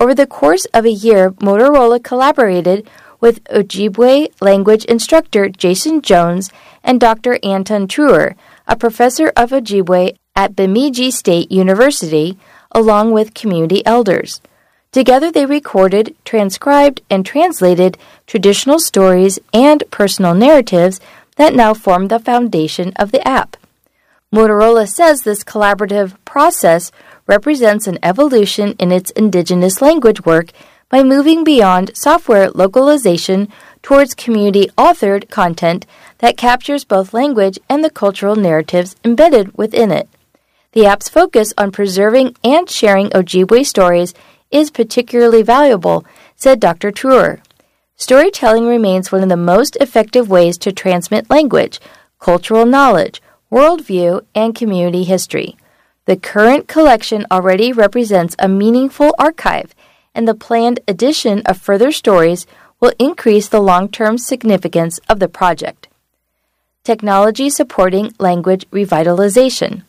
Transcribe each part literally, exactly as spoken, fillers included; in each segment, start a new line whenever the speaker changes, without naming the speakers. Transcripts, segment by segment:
Over the course of a year, Motorola collaborated with Ojibwe language instructor Jason Jones and Doctor Anton Truer, a professor of Ojibwe at Bemidji State University, along with community elders. Together they recorded, transcribed, and translated traditional stories and personal narratives that now form the foundation of the app. Motorola says this collaborative process represents an evolution in its indigenous language work by moving beyond software localization towards community-authored content that captures both language and the cultural narratives embedded within it. The app's focus on preserving and sharing Ojibwe stories is particularly valuable, said Doctor Truer. Storytelling remains one of the most effective ways to transmit language, cultural knowledge, worldview, and community history. The current collection already represents a meaningful archive, and the planned addition of further stories will increase the long-term significance of the project. Technology supporting language revitalization.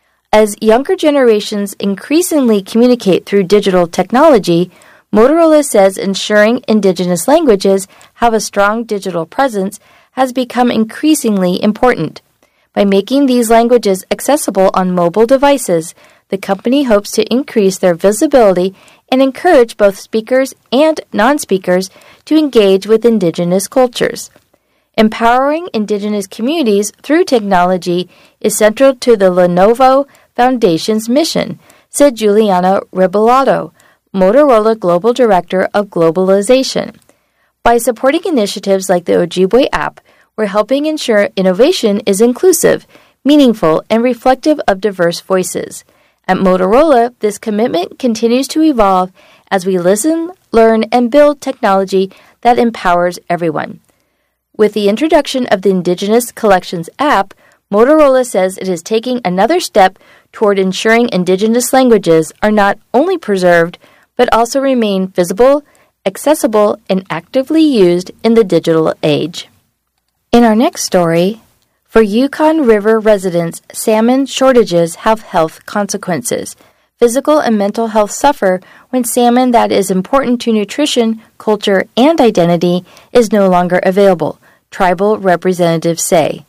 As younger generations increasingly communicate through digital technology, Motorola says ensuring indigenous languages have a strong digital presence has become increasingly important. By making these languages accessible on mobile devices, the company hopes to increase their visibility and encourage both speakers and non-speakers to engage with indigenous cultures. Empowering indigenous communities through technology is central to the Lenovo Foundation's mission, said Juliana Rebolado, Motorola Global Director of Globalization. By supporting initiatives like the Ojibwe app, we're helping ensure innovation is inclusive, meaningful, and reflective of diverse voices. At Motorola, this commitment continues to evolve as we listen, learn, and build technology that empowers everyone. With the introduction of the Indigenous Collections app, Motorola says it is taking another step toward ensuring indigenous languages are not only preserved, but also remain visible, accessible, and actively used in the digital age. In our next story, for Yukon River residents, salmon shortages have health consequences. Physical and mental health suffer when salmon that is important to nutrition, culture, and identity is no longer available, tribal representatives say.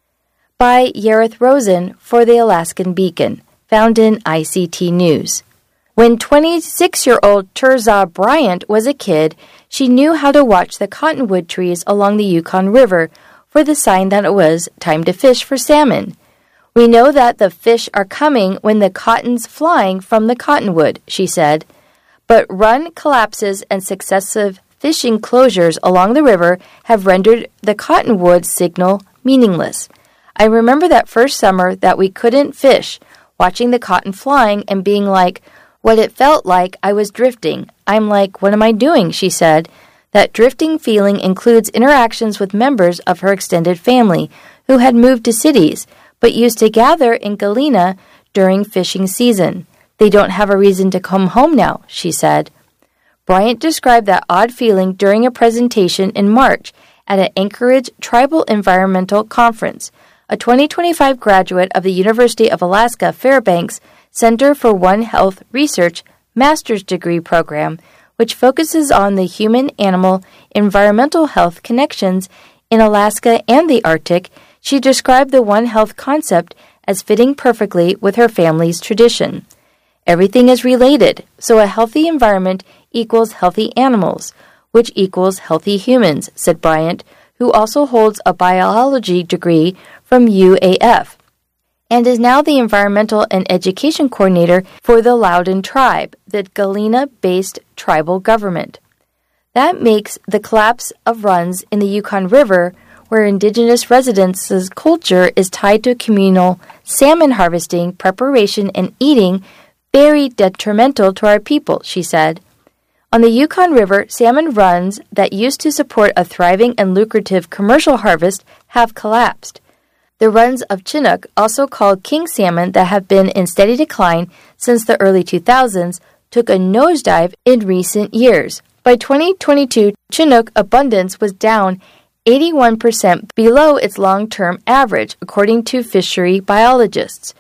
By Yareth Rosen for the Alaskan Beacon, found in I C T News. When twenty-six-year-old Terza Bryant was a kid, she knew how to watch the cottonwood trees along the Yukon River for the sign that it was time to fish for salmon. We know that the fish are coming when the cotton's flying from the cottonwood, she said. But run collapses and successive fishing closures along the river have rendered the cottonwood signal meaningless. I remember that first summer that we couldn't fish, watching the cotton flying and being like, what it felt like I was drifting. I'm like, what am I doing? She said. That drifting feeling includes interactions with members of her extended family who had moved to cities but used to gather in Galena during fishing season. They don't have a reason to come home now, she said. Bryant described that odd feeling during a presentation in March at an Anchorage Tribal Environmental Conference. A twenty twenty-five graduate of the University of Alaska Fairbanks Center for One Health Research master's degree program, which focuses on the human-animal environmental health connections in Alaska and the Arctic, she described the One Health concept as fitting perfectly with her family's tradition. Everything is related, so a healthy environment equals healthy animals, which equals healthy humans, said Bryant, who also holds a biology degree from U A F, and is now the environmental and education coordinator for the Loudoun Tribe, the Galena-based tribal government. That makes the collapse of runs in the Yukon River, where indigenous residents' culture is tied to communal salmon harvesting, preparation, and eating, very detrimental to our people, she said. On the Yukon River, salmon runs that used to support a thriving and lucrative commercial harvest have collapsed. The runs of Chinook, also called king salmon, that have been in steady decline since the early two thousands, took a nosedive in recent years. By twenty twenty-two, Chinook abundance was down eighty-one percent below its long-term average, according to fishery biologists.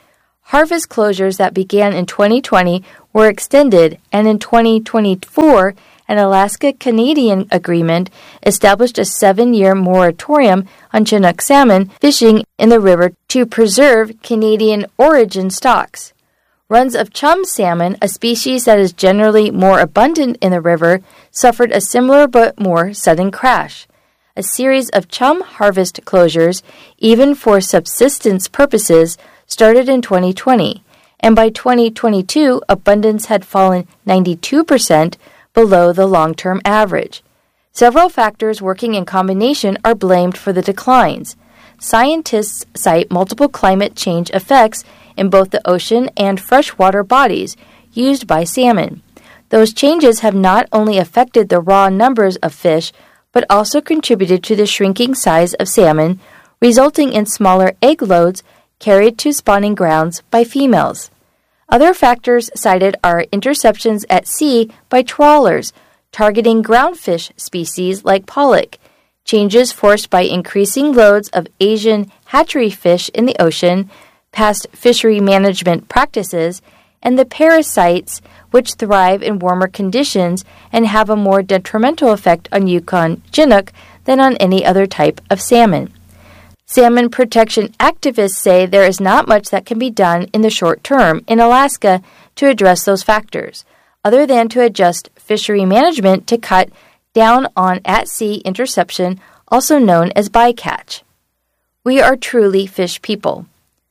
Harvest closures that began in twenty twenty were extended, and in twenty twenty-four, an Alaska-Canadian agreement established a seven-year moratorium on Chinook salmon fishing in the river to preserve Canadian origin stocks. Runs of chum salmon, a species that is generally more abundant in the river, suffered a similar but more sudden crash. A series of chum harvest closures, even for subsistence purposes, started in twenty twenty, and by twenty twenty-two, abundance had fallen ninety-two percent below the long-term average. Several factors working in combination are blamed for the declines. Scientists cite multiple climate change effects in both the ocean and freshwater bodies used by salmon. Those changes have not only affected the raw numbers of fish, but also contributed to the shrinking size of salmon, resulting in smaller egg loads carried to spawning grounds by females. Other factors cited are interceptions at sea by trawlers, targeting groundfish species like pollock, changes forced by increasing loads of Asian hatchery fish in the ocean, past fishery management practices, and the parasites which thrive in warmer conditions and have a more detrimental effect on Yukon Chinook than on any other type of salmon. Salmon protection activists say there is not much that can be done in the short term in Alaska to address those factors, other than to adjust fishery management to cut down on at-sea interception, also known as bycatch. We are truly fish people.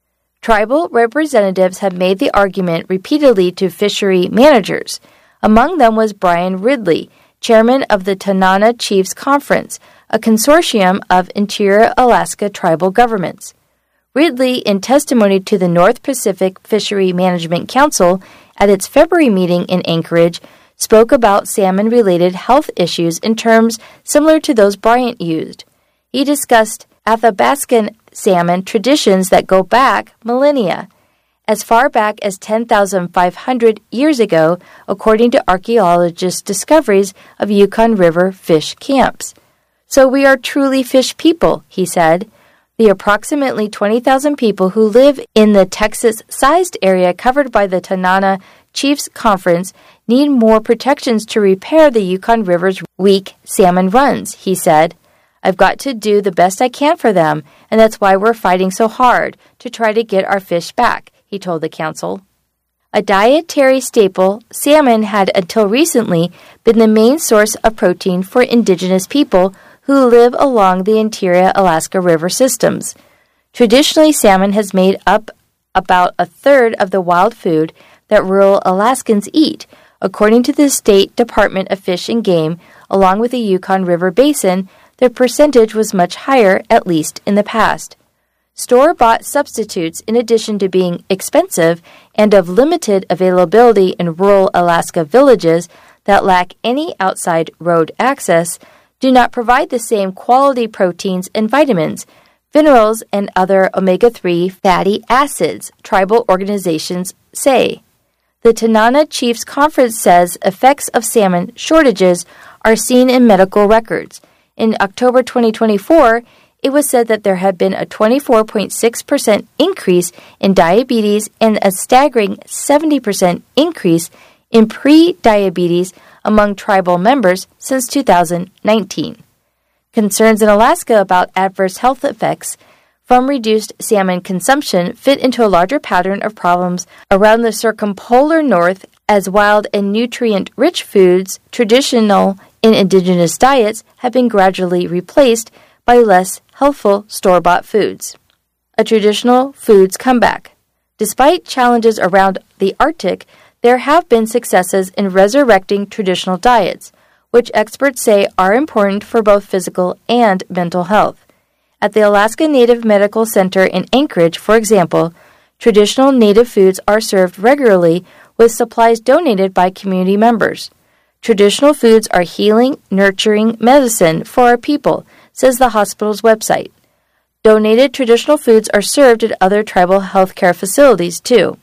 Tribal representatives have made the argument repeatedly to fishery managers. Among them was Brian Ridley, chairman of the Tanana Chiefs Conference, a consortium of interior Alaska tribal governments. Ridley, in testimony to the North Pacific Fishery Management Council at its February meeting in Anchorage, spoke about salmon-related health issues in terms similar to those Bryant used. He discussed Athabascan salmon traditions that go back millennia, as far back as ten thousand five hundred years ago, according to archaeologists' discoveries of Yukon River fish camps. So we are truly fish people, he said. The approximately twenty thousand people who live in the Texas-sized area covered by the Tanana Chiefs Conference need more protections to repair the Yukon River's weak salmon runs, he said. I've got to do the best I can for them, and that's why we're fighting so hard to try to get our fish back, he told the council. A dietary staple, salmon had until recently been the main source of protein for indigenous people who live along the interior Alaska River systems. Traditionally, salmon has made up about a third of the wild food that rural Alaskans eat, according to the State Department of Fish and Game. Along with the Yukon River Basin, the percentage was much higher, at least in the past. Store-bought substitutes, in addition to being expensive and of limited availability in rural Alaska villages that lack any outside road access, do not provide the same quality proteins and vitamins, minerals, and other omega three fatty acids, tribal organizations say. The Tanana Chiefs Conference says effects of salmon shortages are seen in medical records. In October twenty twenty-four, it was said that there had been a twenty-four point six percent increase in diabetes and a staggering seventy percent increase in pre-diabetes among tribal members since two thousand nineteen. Concerns in Alaska about adverse health effects from reduced salmon consumption fit into a larger pattern of problems around the circumpolar north, as wild and nutrient-rich foods traditional in indigenous diets have been gradually replaced by less healthful store-bought foods. A traditional foods comeback. Despite challenges around the Arctic, there have been successes in resurrecting traditional diets, which experts say are important for both physical and mental health. At the Alaska Native Medical Center in Anchorage, for example, traditional native foods are served regularly with supplies donated by community members. Traditional foods are healing, nurturing medicine for our people, says the hospital's website. Donated traditional foods are served at other tribal healthcare facilities, too.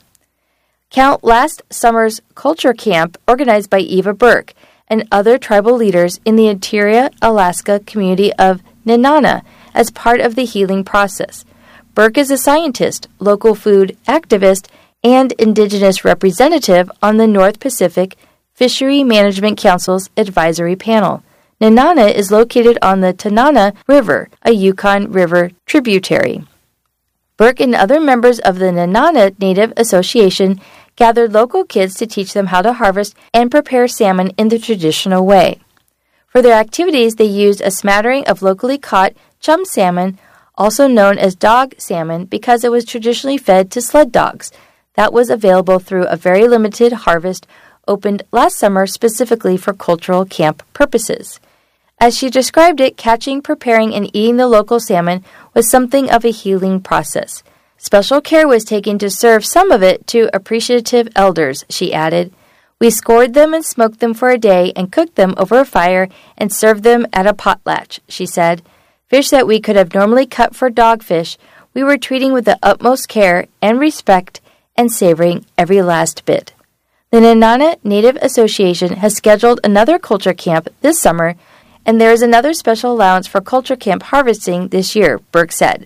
Count last summer's culture camp organized by Eva Burke and other tribal leaders in the interior Alaska community of Nenana as part of the healing process. Burke is a scientist, local food activist, and Indigenous representative on the North Pacific Fishery Management Council's advisory panel. Nenana is located on the Tanana River, a Yukon River tributary. Burke and other members of the Nenana Native Association gathered local kids to teach them how to harvest and prepare salmon in the traditional way. For their activities, they used a smattering of locally caught chum salmon, also known as dog salmon, because it was traditionally fed to sled dogs. That was available through a very limited harvest opened last summer specifically for cultural camp purposes. As she described it, catching, preparing, and eating the local salmon was something of a healing process. Special care was taken to serve some of it to appreciative elders, she added. We scored them and smoked them for a day and cooked them over a fire and served them at a potlatch, she said. Fish that we could have normally cut for dogfish, we were treating with the utmost care and respect and savoring every last bit. The Nenana Native Association has scheduled another culture camp this summer, and there is another special allowance for culture camp harvesting this year, Burke said.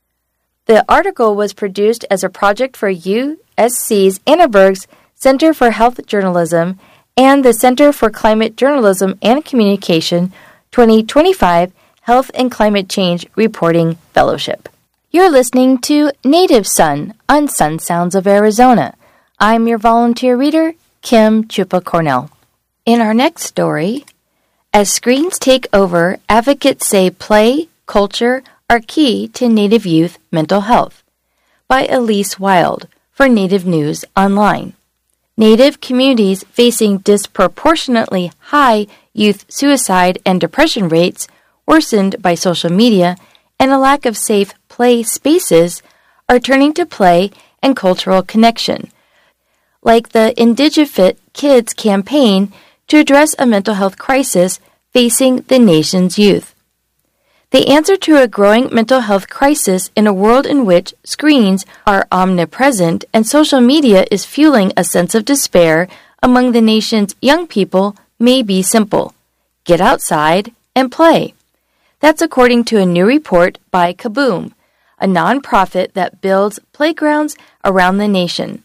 The article was produced as a project for U S C's Annenberg's Center for Health Journalism and the Center for Climate Journalism and Communication twenty twenty-five Health and Climate Change Reporting Fellowship. You're listening to Native Son on Sun Sounds of Arizona. I'm your volunteer reader, Kim Chupa Cornell. In our next story, as screens take over, advocates say play, culture are key to Native youth mental health. By Elise Wild for Native News Online. Native communities facing disproportionately high youth suicide and depression rates, worsened by social media, and a lack of safe play spaces, are turning to play and cultural connection, like the Indigifit Kids campaign to address a mental health crisis facing the nation's youth. The answer to a growing mental health crisis in a world in which screens are omnipresent and social media is fueling a sense of despair among the nation's young people may be simple. Get outside and play. That's according to a new report by Kaboom, a nonprofit that builds playgrounds around the nation.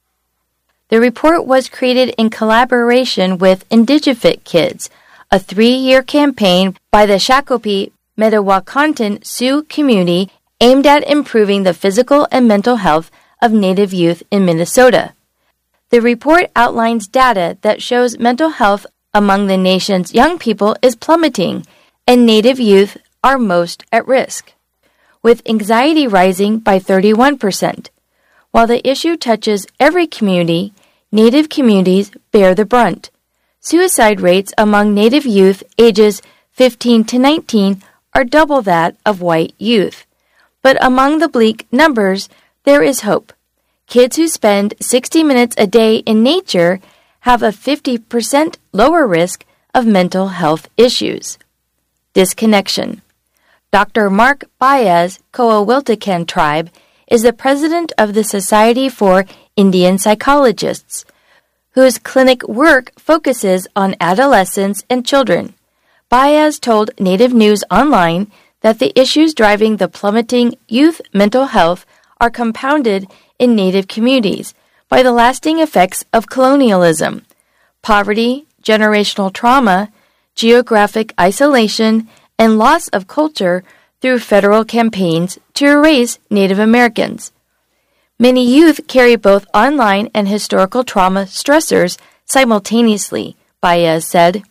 The report was created in collaboration with Indigifit Kids, a three-year campaign by the Shakopee Mdewakanton Sioux community aimed at improving the physical and mental health of Native youth in Minnesota. The report outlines data that shows mental health among the nation's young people is plummeting, and Native youth are most at risk, with anxiety rising by thirty-one percent. While the issue touches every community, Native communities bear the brunt. Suicide rates among Native youth ages fifteen to nineteen are double that of white youth. But among the bleak numbers, there is hope. Kids who spend sixty minutes a day in nature have a fifty percent lower risk of mental health issues. Disconnection. Doctor Mark Baez, Coawiltican Tribe, is the president of the Society for Indian Psychologists, whose clinic work focuses on adolescents and children. Baez told Native News Online that the issues driving the plummeting youth mental health are compounded in Native communities by the lasting effects of colonialism, poverty, generational trauma, geographic isolation, and loss of culture through federal campaigns to erase Native Americans. Many youth carry both online and historical trauma stressors simultaneously, Baez said.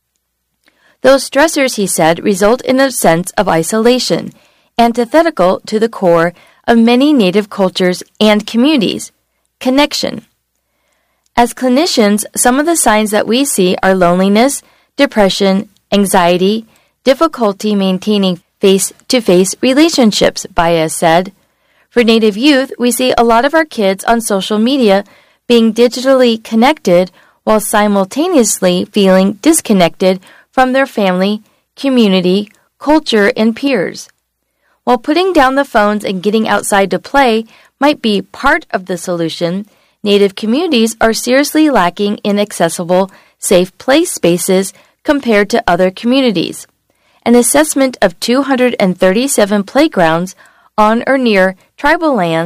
Those stressors, he said, result in a sense of isolation, antithetical to the core of many Native cultures and communities, connection. As clinicians, some of the signs that we see are loneliness, depression, anxiety, difficulty maintaining face-to-face relationships, Baez said. For Native youth, we see a lot of our kids on social media being digitally connected while simultaneously feeling disconnected from their family, community, culture, and peers. While putting down the phones and getting outside to play might be part of the solution, Native communities are seriously lacking in accessible, safe play spaces compared to other communities. An assessment of two hundred thirty-seven playgrounds on or near tribal lands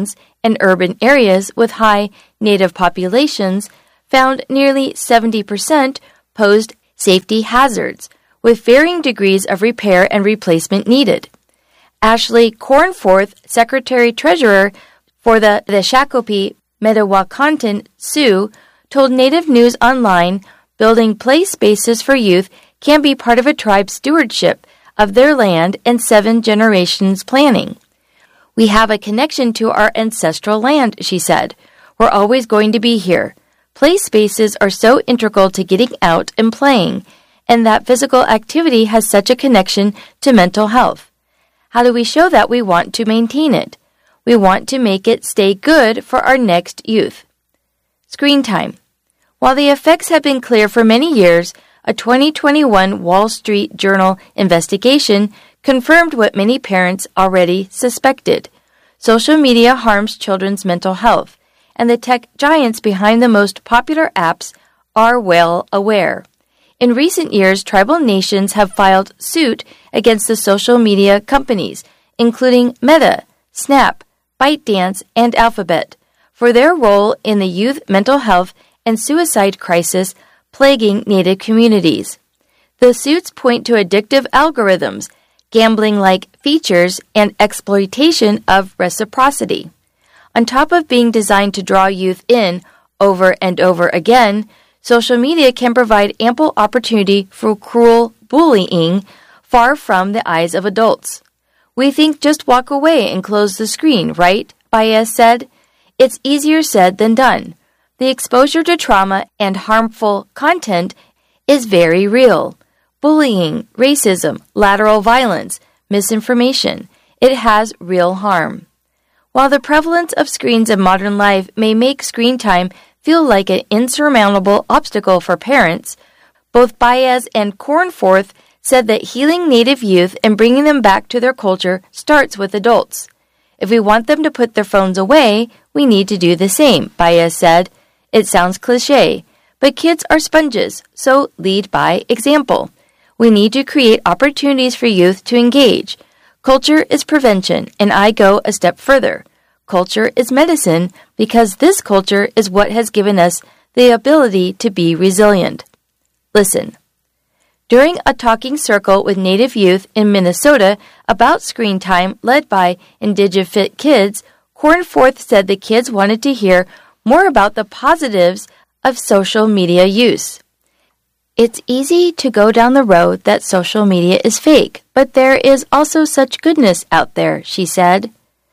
and urban areas with high Native populations found nearly seventy percent posed safety hazards, with varying degrees of repair and replacement needed. Ashley Cornforth, Secretary-Treasurer for the, the Shakopee Mdewakanton Sioux, told Native News Online building play spaces for youth can be part of a tribe's stewardship of their land and seven generations planning. We have a connection to our ancestral land, she said. We're always going to be here. Play spaces are so integral to getting out and playing, and that physical activity has such a connection to mental health. How do we show that we want to maintain it? We want to make it stay good for our next youth. Screen time. While the effects have been clear for many years, a twenty twenty-one Wall Street Journal investigation confirmed what many parents already suspected. Social media harms children's mental health, and the tech giants behind the most popular apps are well aware. In recent years, tribal nations have filed suit against the social media companies, including Meta, Snap, ByteDance, and Alphabet, for their role in the youth mental health and suicide crisis plaguing Native communities. The suits point to addictive algorithms, gambling-like features, and exploitation of reciprocity. On top of being designed to draw youth in over and over again, social media can provide ample opportunity for cruel bullying far from the eyes of adults. We think just walk away and close the screen, right? Baez said. It's easier said than done. The exposure to trauma and harmful content is very real. Bullying, racism, lateral violence, misinformation. It has real harm. While the prevalence of screens in modern life may make screen time feel like an insurmountable obstacle for parents, both Baez and Cornforth said that healing Native youth and bringing them back to their culture starts with adults. If we want them to put their phones away, we need to do the same, Baez said. It sounds cliché, but kids are sponges, so lead by example. We need to create opportunities for youth to engage. Culture is prevention, and I go a step further. Culture is medicine because this culture is what has given us the ability to be resilient. Listen. During a talking circle with Native youth in Minnesota about screen time led by IndigiFit Kids, Cornforth said the kids wanted to hear more about the positives of social media use. It's easy to go down the road that social media is fake, but there is also such goodness out there, she said.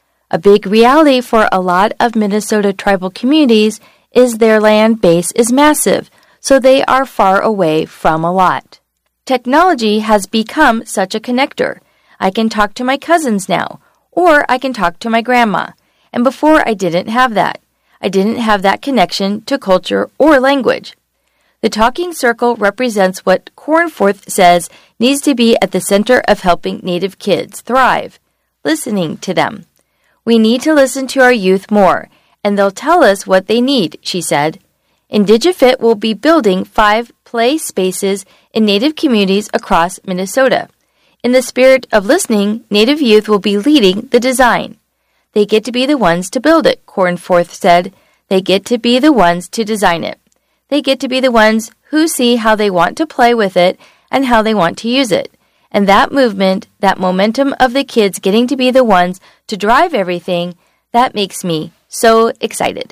A big reality for a lot of Minnesota tribal communities is their land base is massive, so they are far away from a lot. Technology has become such a connector. I can talk to my cousins now, or I can talk to my grandma. And before I didn't have that. I didn't have that connection to culture or language. The talking circle represents what Cornforth says needs to be at the center of helping Native kids thrive, listening to them. We need to listen to our youth more, and they'll tell us what they need, she said. IndigiFit will be building five play spaces in Native communities across Minnesota. In the spirit of listening, Native youth will be leading the design. They get to be the ones to build it, Cornforth said. They get to be the ones to design it. They get to be the ones who see how they want to play with it and how they want to use it. And that movement, that momentum of the kids getting to be the ones to drive everything, that makes me so excited.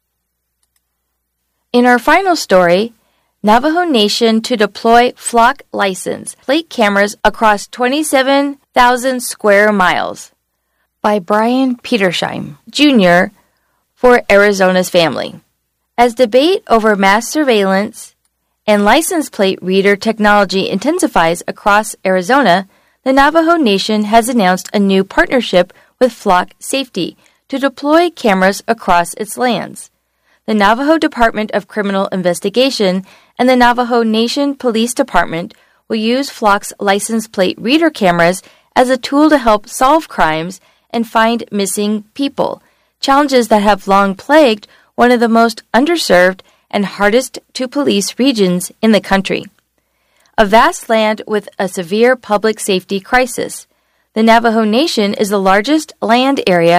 In our final story, Navajo Nation to deploy flock license plate cameras across twenty-seven thousand square miles by Brian Petersheim, Junior for Arizona's Family. As debate over mass surveillance and license plate reader technology intensifies across Arizona, the Navajo Nation has announced a new partnership with Flock Safety to deploy cameras across its lands. The Navajo Department of Criminal Investigation and the Navajo Nation Police Department will use Flock's license plate reader cameras as a tool to help solve crimes and find missing people, challenges that have long plagued one of the most underserved and hardest to police regions in the country. A vast land with a severe public safety crisis. The Navajo Nation is the largest land area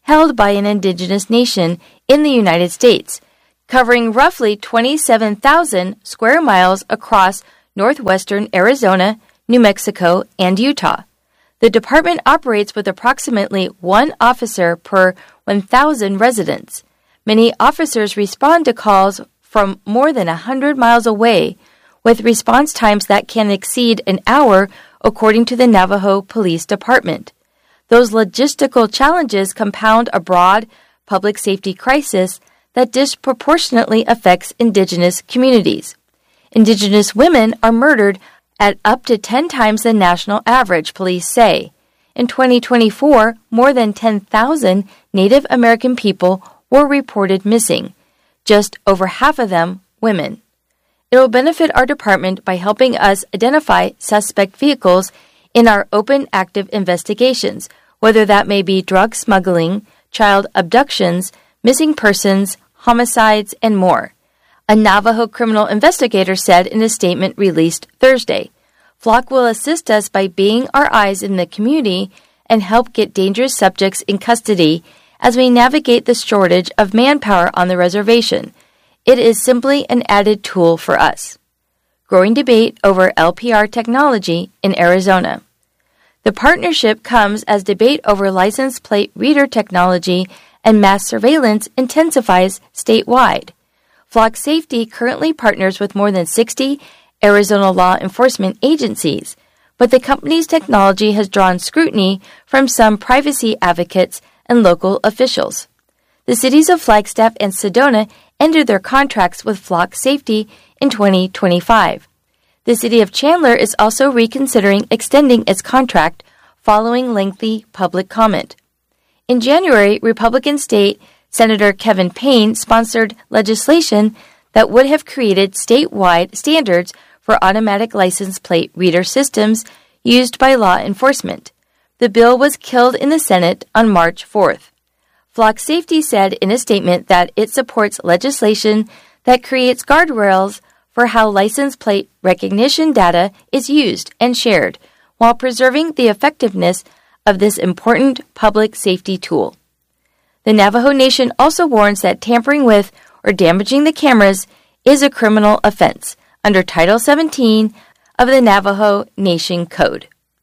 held by an indigenous nation in the United States, covering roughly twenty-seven thousand square miles across northwestern Arizona, New Mexico, and Utah. The department operates with approximately one officer per one thousand residents. Many officers respond to calls from more than one hundred miles away, with response times that can exceed an hour, according to the Navajo Police Department. Those logistical challenges compound a broad public safety crisis that disproportionately affects indigenous communities. Indigenous women are murdered at up to ten times the national average, police say. In twenty twenty-four, more than ten thousand Native American people were reported missing, just over half of them women. It will benefit our department by helping us identify suspect vehicles in our open active investigations, whether that may be drug smuggling, child abductions, missing persons, homicides, and more. A Navajo criminal investigator said in a statement released Thursday. Flock will assist us by being our eyes in the community and help get dangerous subjects in custody as we navigate the shortage of manpower on the reservation. It is simply an added tool for us. Growing debate over L P R technology in Arizona. The partnership comes as debate over license plate reader technology and mass surveillance intensifies statewide. Flock Safety currently partners with more than sixty Arizona law enforcement agencies, but the company's technology has drawn scrutiny from some privacy advocates and local officials. The cities of Flagstaff and Sedona ended their contracts with Flock Safety in twenty twenty-five. The city of Chandler is also reconsidering extending its contract following lengthy public comment. In January, Republican State Senator Kevin Payne sponsored legislation that would have created statewide standards for automatic license plate reader systems used by law enforcement. The bill was killed in the Senate on March fourth. Flock Safety said in a statement that it supports legislation that creates guardrails for how license plate recognition data is used and shared, while preserving the effectiveness of this important public safety tool. The Navajo Nation also warns that tampering with or damaging the cameras is a criminal offense under Title seventeen of the Navajo Nation Code.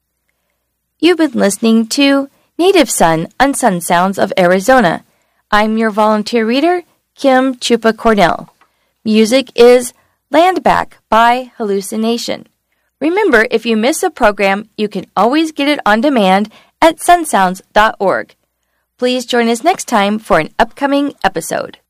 You've been listening to Native Son on Sun Sounds of Arizona. I'm your volunteer reader, Kim Chupa Cornell. Music is Land Back by Hallucination. Remember, if you miss a program, you can always get it on demand at sun sounds dot org. Please join us next time for an upcoming episode.